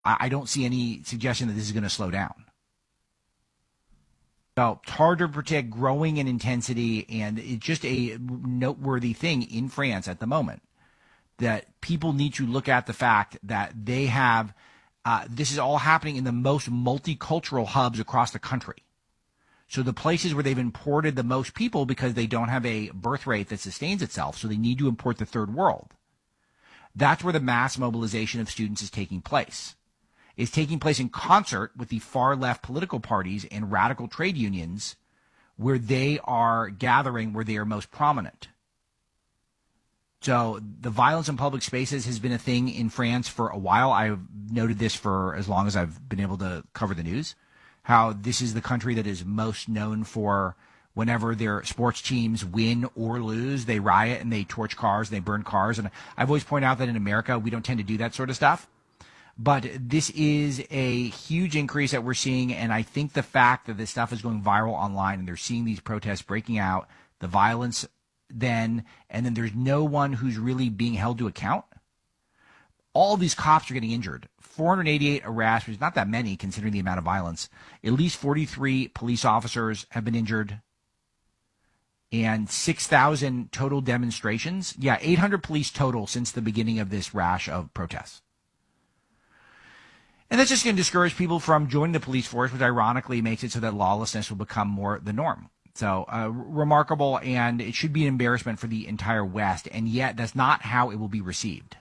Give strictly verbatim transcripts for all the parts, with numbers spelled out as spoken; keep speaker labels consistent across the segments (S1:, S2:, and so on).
S1: I, I don't see any suggestion that this is going to slow down. So it's hard to predict, growing in intensity, and it's just a noteworthy thing in France at the moment that people need to look at the fact that they have uh, this is all happening in the most multicultural hubs across the country. So the places where they've imported the most people because they don't have a birth rate that sustains itself, so they need to import the third world. That's where the mass mobilization of students is taking place. It's taking place in concert with the far left political parties and radical trade unions where they are gathering, where they are most prominent. So the violence in public spaces has been a thing in France for a while. I've noted this for as long as I've been able to cover the news, how this is the country that is most known for whenever their sports teams win or lose, they riot and they torch cars, and they burn cars. And I've always pointed out that in America, we don't tend to do that sort of stuff. But this is a huge increase that we're seeing, and I think the fact that this stuff is going viral online and they're seeing these protests breaking out, the violence then, and then there's no one who's really being held to account. All these cops are getting injured. four hundred eighty-eight arrests, which is not that many considering the amount of violence. At least forty-three police officers have been injured. And six thousand total demonstrations. Yeah, eight hundred police total since the beginning of this rash of protests. And that's just going to discourage people from joining the police force, which ironically makes it so that lawlessness will become more the norm. So uh, remarkable, and it should be an embarrassment for the entire West, and yet that's not how it will be received.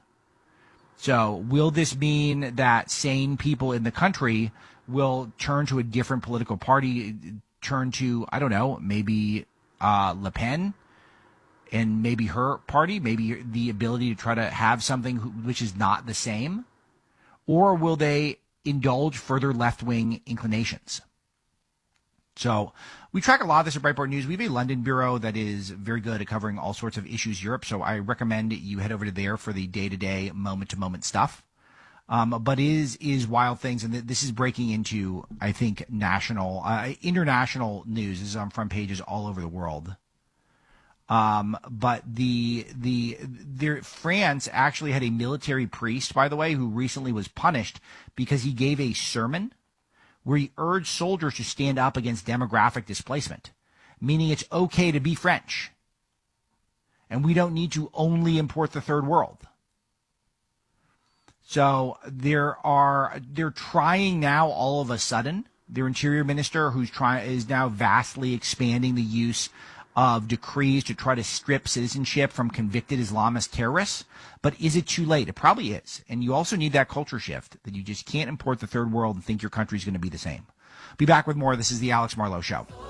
S1: So will this mean that sane people in the country will turn to a different political party, turn to, I don't know, maybe uh, Le Pen and maybe her party, maybe the ability to try to have something which is not the same? Or will they indulge further left-wing inclinations? So we track a lot of this at Breitbart News. We have a London bureau that is very good at covering all sorts of issues Europe. So I recommend you head over to there for the day-to-day, moment-to-moment stuff. Um, but it is is wild things, and this is breaking into, I think, national, uh, international news. This is on front pages all over the world. Um, but the the there, France actually had a military priest, by the way, who recently was punished because he gave a sermon where he urged soldiers to stand up against demographic displacement, meaning it's okay to be French. And we don't need to only import the third world. So there are, they're trying now all of a sudden, their interior minister who's trying is now vastly expanding the use of decrees to try to strip citizenship from convicted Islamist terrorists. But is it too late? It probably is. And you also need that culture shift that you just can't import the third world and think your country's going to be the same. Be back with more. This is the Alex Marlow Show.